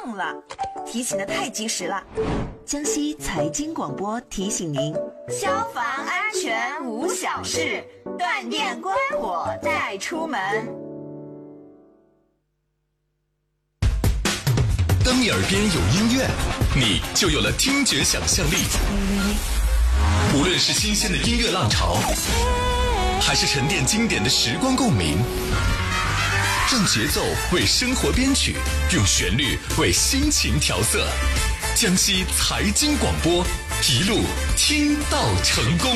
忘了，提醒的太及时了。 江西财经广播提醒您： 消防安全无小事，断电关火带出门。 当你耳边有音乐，你就有了听觉想象力。无论是新鲜的音乐浪潮，还是沉淀经典的时光共鸣，让节奏为生活编曲，用旋律为心情调色。江西财经广播，一路听到成功。